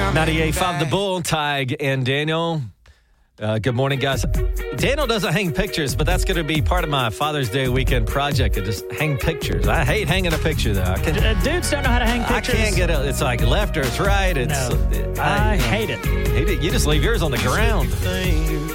98.5 The Bull, Tig and Daniel. Good morning, guys. Daniel doesn't hang pictures, but that's going to be part of my Father's Day weekend project to just hang pictures. I hate hanging a picture, though. Dudes don't know how to hang pictures. I can't get it. It's like left or it's right. I hate it. You just leave yours on the ground.